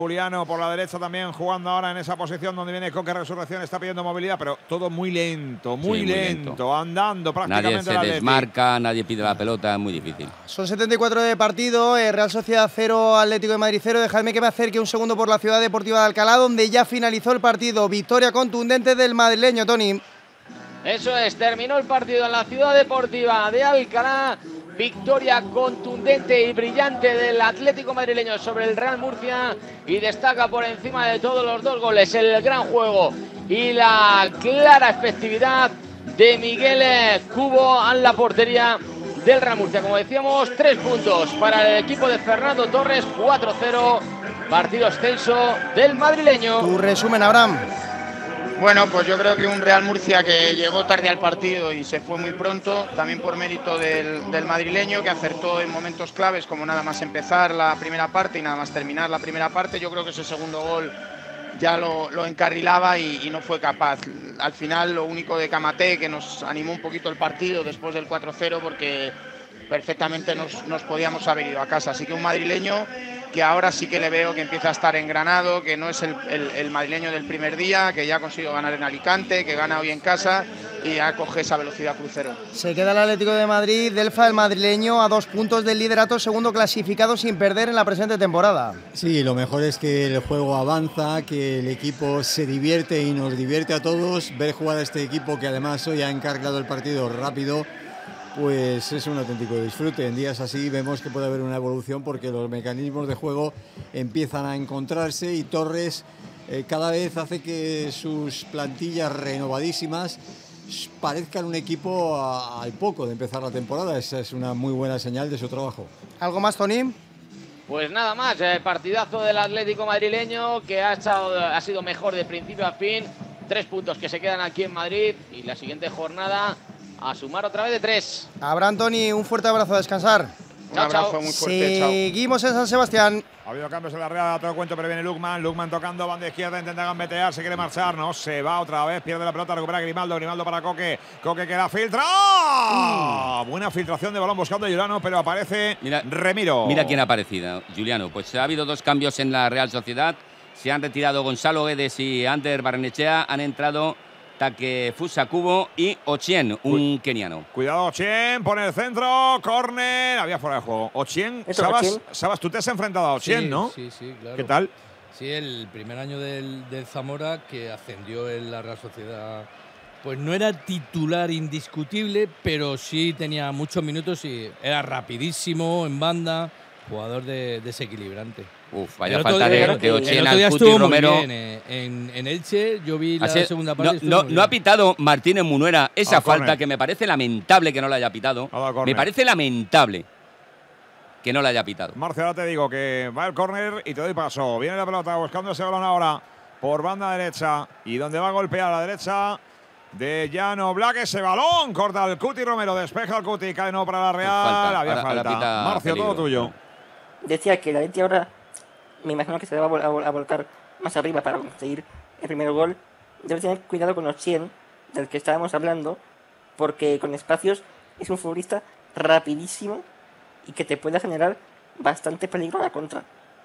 Juliano por la derecha también jugando ahora en esa posición donde viene Coque Resurrección, está pidiendo movilidad, pero todo muy lento, muy lento, andando prácticamente. Nadie se desmarca, nadie pide la pelota, es muy difícil. Son 74 de partido, Real Sociedad 0, Atlético de Madrid 0. Dejadme que me acerque un segundo por la Ciudad Deportiva de Alcalá, donde ya finalizó el partido. Victoria contundente del madrileño, Tony. Eso es, terminó el partido en la Ciudad Deportiva de Alcalá. Victoria contundente y brillante del Atlético madrileño sobre el Real Murcia, y destaca por encima de todos los dos goles el gran juego y la clara efectividad de Miguel Cubo en la portería del Real Murcia. Como decíamos, 3 puntos para el equipo de Fernando Torres, 4-0, partido excelso del madrileño. Tu resumen, Abraham. Bueno, pues yo creo que un Real Murcia que llegó tarde al partido y se fue muy pronto, también por mérito del madrileño, que acertó en momentos claves, como nada más empezar la primera parte y nada más terminar la primera parte. Yo creo que ese segundo gol ya lo encarrilaba y no fue capaz. Al final, lo único de Camaté, que nos animó un poquito el partido después del 4-0, porque perfectamente nos podíamos haber ido a casa. Así que un madrileño que ahora sí que le veo que empieza a estar engranado, que no es el madrileño del primer día, que ya ha conseguido ganar en Alicante, que gana hoy en casa y ya coge esa velocidad crucero. Se queda el Atlético de Madrid, Delfa, el madrileño, a 2 puntos del liderato, segundo clasificado sin perder en la presente temporada. Sí, lo mejor es que el juego avanza, que el equipo se divierte y nos divierte a todos. Ver jugar a este equipo, que además hoy ha encarrilado el partido rápido, pues es un auténtico disfrute. En días así vemos que puede haber una evolución, porque los mecanismos de juego empiezan a encontrarse y Torres cada vez hace que sus plantillas renovadísimas parezcan un equipo al poco de empezar la temporada. Esa es una muy buena señal de su trabajo. ¿Algo más, Tony? Pues nada más, partidazo del Atlético madrileño, que ha sido mejor de principio a fin. 3 puntos que se quedan aquí en Madrid, y la siguiente jornada a sumar otra vez de 3. Abraham, Tony, un fuerte abrazo, a descansar. Un abrazo muy fuerte, Seguimos en San Sebastián. Ha habido cambios en la Real, te lo cuento, pero viene Lukman tocando banda izquierda, intenta gambetear, se quiere marchar, no, se va otra vez, pierde la pelota, recupera Grimaldo para Coque que la filtra. ¡Oh! Buena filtración de balón buscando a Juliano, pero aparece Remiro. Mira quién ha aparecido, Juliano. Pues ha habido 2 cambios en la Real Sociedad, se han retirado Gonzalo Guedes y Ander Barrenechea, han entrado Takefusa Kubo y Ochien, un keniano. Cuidado, Ochien, pone el centro, córner, había fuera de juego. Ochien, Sabas, tú te has enfrentado a Ochien, sí, ¿no? Sí, claro. ¿Qué tal? Sí, el primer año del Zamora, que ascendió en la Real Sociedad, pues no era titular indiscutible, pero sí tenía muchos minutos y era rapidísimo en banda, jugador desequilibrante. Uf, vaya falta de Ochien al Cuti Romero. Muy bien, en Elche yo vi la segunda parte. No ha pitado Martínez Munuera esa falta, que me parece lamentable que no la haya pitado. Me parece lamentable que no la haya pitado. Marcio, ahora te digo que va el córner y te doy paso. Viene la pelota buscando ese balón ahora por banda derecha, y donde va a golpear a la derecha de Llano Black, ese balón, corta el Cuti Romero, despeja el Cuti, cae no para la Real. Había falta. Marcio, todo tuyo. Decía que la Leti ahora, me imagino que se va a volcar más arriba para conseguir el primer gol. Debe tener cuidado con Ochien, del que estábamos hablando, porque con espacios es un futbolista rapidísimo y que te puede generar bastante peligro a la contra.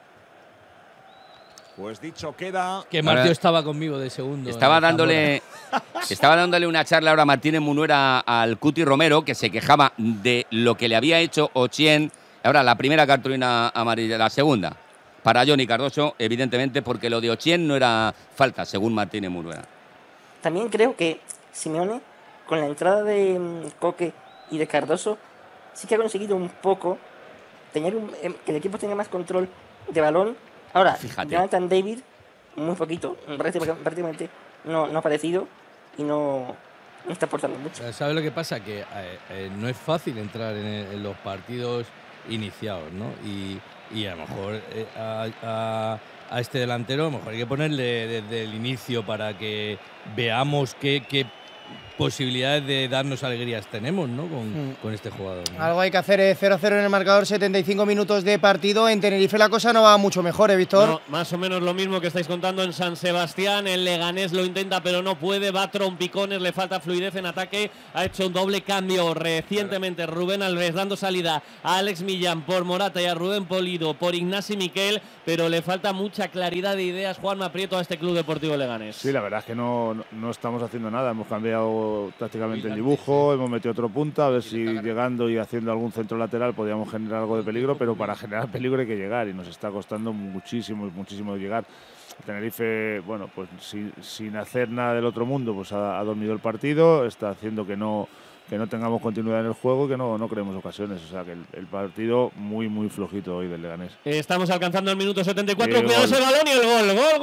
Pues dicho queda. Que Martio estaba conmigo de segundo. Estaba dándole una charla ahora Martínez Munuera al Cuti Romero, que se quejaba de lo que le había hecho Ochien. Ahora la primera cartulina amarilla, la segunda para Johnny Cardoso, evidentemente, porque lo de Ochien no era falta, según Martínez Munuera. También creo que Simeone, con la entrada de Coque y de Cardoso, sí que ha conseguido un poco tener que el equipo tenga más control de balón. Ahora, fíjate, Jonathan David, muy poquito, prácticamente no ha aparecido y no está aportando mucho. ¿Sabes lo que pasa? Que no es fácil entrar en los partidos iniciados, ¿no? Y a lo mejor a este delantero a lo mejor hay que ponerle desde el inicio para que veamos qué posibilidades de darnos alegrías tenemos, ¿no? Con este jugador, ¿no? Algo hay que hacer, 0-0 en el marcador, 75 minutos de partido. En Tenerife la cosa no va mucho mejor, Víctor. No, más o menos lo mismo que estáis contando en San Sebastián. El Leganés lo intenta, pero no puede. Va a trompicones, le falta fluidez en ataque. Ha hecho un doble cambio recientemente Rubén Alves, dando salida a Alex Millán por Morata y a Rubén Polido por Ignasi Miquel, pero le falta mucha claridad de ideas, Juanma Prieto, a este Club Deportivo Leganés. Sí, la verdad es que no estamos haciendo nada. Hemos cambiado prácticamente el dibujo, hemos metido otro punta, a ver si llegando y haciendo algún centro lateral podíamos generar algo de peligro, pero para generar peligro hay que llegar y nos está costando muchísimo llegar. Tenerife, bueno, pues sin hacer nada del otro mundo, pues ha dormido el partido, está haciendo que no tengamos continuidad en el juego y que no creemos ocasiones. O sea que el partido muy flojito hoy del Leganés. Estamos alcanzando el minuto 74. Cuidado ese balón y el gol. Gol.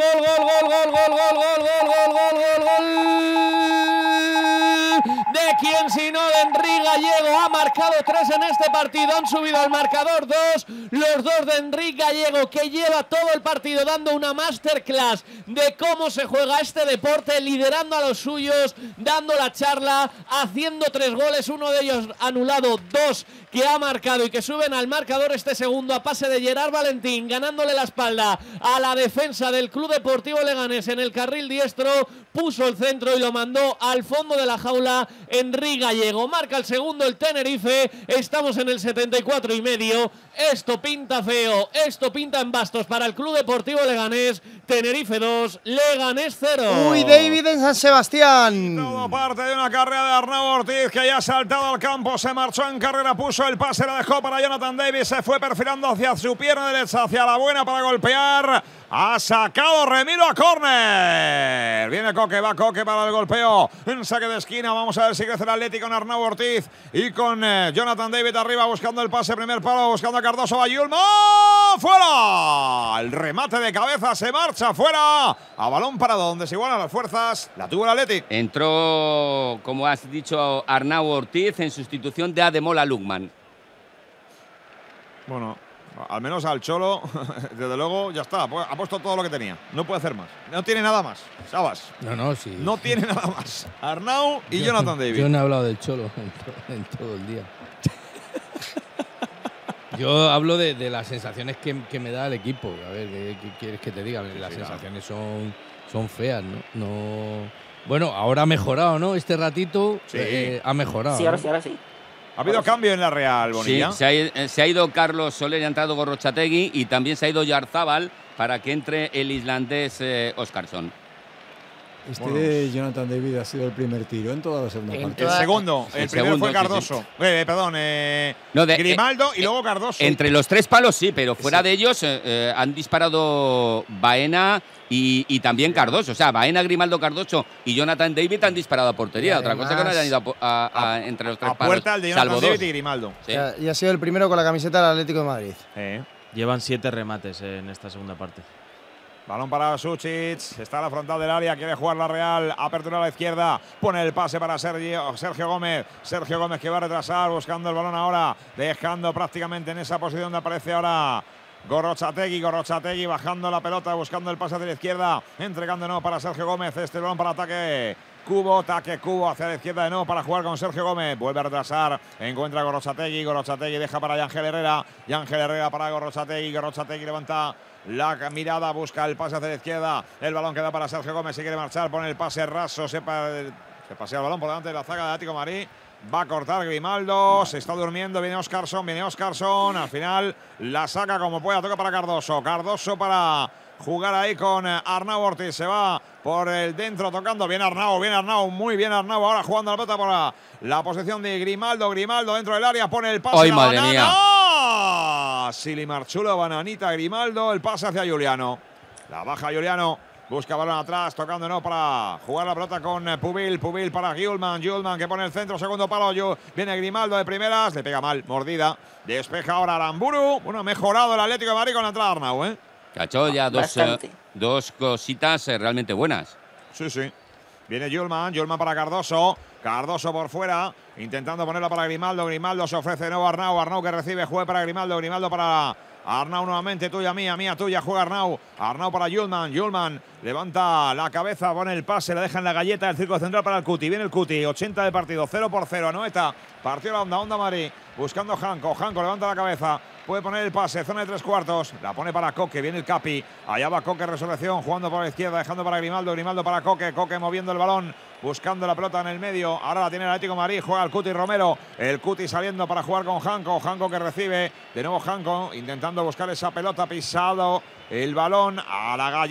¿De quién sino de Enrique Gallego? Ha marcado 3 en este partido. Han subido al marcador 2. Los 2 de Enrique Gallego, que lleva todo el partido dando una masterclass de cómo se juega este deporte, liderando a los suyos, dando la charla, haciendo 3 goles, uno de ellos anulado, 2 que ha marcado y que suben al marcador. Este segundo a pase de Gerard Valentín, ganándole la espalda a la defensa del Club Deportivo Leganés en el carril diestro, puso el centro y lo mandó al fondo de la jaula. Enrique Gallego marca el segundo el Tenerife. Estamos en el 74 y medio. Esto pinta feo, esto pinta en bastos para el Club Deportivo Leganés. Tenerife 2, Leganés 0. Uy, David en San Sebastián. Todo parte de una carrera de Arnau Ortiz, que ya ha saltado al campo, se marchó en carrera, puso el pase, la dejó para Jonathan Davis, se fue perfilando hacia su pierna derecha, hacia la buena para golpear. Ha sacado Remiro a córner. Viene Coque, va Coque para el golpeo. En saque de esquina, vamos a ver si crece el Atlético con Arnau Ortiz y con Jonathan David arriba buscando el pase, primer palo, buscando a Cardoso, va Yulman. ¡Fuera! El remate de cabeza se marcha fuera. A balón parado, donde se igualan las fuerzas. La tuvo el Atlético. Entró, como has dicho, Arnau Ortiz en sustitución de Ademola Lookman. Bueno, al menos al Cholo, desde luego, ya está. Ha puesto todo lo que tenía. No puede hacer más. No tiene nada más. Sabas. No, sí. No tiene nada más. Arnau y Jonathan David. Yo no he hablado del Cholo en todo el día. Yo hablo de las sensaciones que me da el equipo. A ver, ¿qué quieres que te diga? Las sensaciones son feas, ¿no? Bueno, ahora ha mejorado, ¿no? Este ratito ha mejorado. Sí, ahora sí. ¿Ha habido cambio en la Real, Bonilla? Sí, se ha ido Carlos Soler y ha entrado Gorrochategui, y también se ha ido Yarzábal para que entre el islandés Óskarsson. Jonathan David ha sido el primer tiro en toda la segunda parte. El segundo. El primero fue Cardoso. Sí. Grimaldo y luego Cardoso. Entre los 3 palos sí, pero fuera de ellos han disparado Baena y también Cardoso. O sea, Baena, Grimaldo, Cardoso y Jonathan David han disparado a portería. Otra cosa que no hayan ido entre los 3 palos. A puerta el de Jonathan David y Grimaldo. Sí. Y ha sido el primero con la camiseta del Atlético de Madrid. Llevan 7 remates en esta segunda parte. Balón para Suchic, está a la frontal del área, quiere jugar la Real, apertura a la izquierda, pone el pase para Sergio Gómez. Sergio Gómez que va a retrasar, buscando el balón ahora, dejando prácticamente en esa posición donde aparece ahora Gorrochategui bajando la pelota, buscando el pase de la izquierda, entregando de nuevo para Sergio Gómez, este balón para ataque Cubo hacia la izquierda de nuevo para jugar con Sergio Gómez, vuelve a retrasar, encuentra a Gorrochategui deja para Yangel Herrera para Gorrochategui levanta la mirada, busca el pase hacia la izquierda, el balón queda para Sergio Gómez, si quiere marchar, pone el pase raso, se pasea el balón por delante de la zaga de Atlético de Madrid. Va a cortar Grimaldo, se está durmiendo, viene Óskarsson, al final la saca como pueda, toca para Cardoso para jugar ahí con Arnau Ortiz, se va por el dentro tocando, bien Arnau, muy bien Arnau, ahora jugando la pelota por la posición de Grimaldo dentro del área, pone el pase. ¡Ay, madre mía! Sili Marchulo, bananita Grimaldo, el pase hacia Juliano, la baja Juliano. Busca balón atrás, tocando no para jugar la pelota con Pubil para Yulman que pone el centro, segundo palo, viene Grimaldo de primeras, le pega mal, mordida, despeja ahora Aramburu. Bueno, ha mejorado el Atlético de Madrid con la entrada de Arnau, Cacho, ya dos cositas realmente buenas. Sí. Viene Yulman para Cardoso por fuera, intentando ponerla para Grimaldo se ofrece de nuevo a Arnau que recibe, juega para Grimaldo para Arnau nuevamente, tuya, mía, tuya. Juega Arnau. Arnau para Yulman. Yulman levanta la cabeza, pone el pase, le deja en la galleta del círculo central para el Cuti. Viene el Cuti, 80 de partido, 0-0. Anoeta, partió la onda Mari, buscando Janko. Janko levanta la cabeza. Puede poner el pase, zona de 3/4. La pone para Coque, viene el Capi. Allá va Coque, resurrección, jugando por la izquierda, dejando para Grimaldo. Grimaldo para Coque. Coque moviendo el balón, buscando la pelota en el medio. Ahora la tiene el Atlético de Madrid, juega el Cuti Romero. El Cuti saliendo para jugar con Janko. Janko que recibe, de nuevo Janko, intentando buscar esa pelota, pisado el balón a la galleta.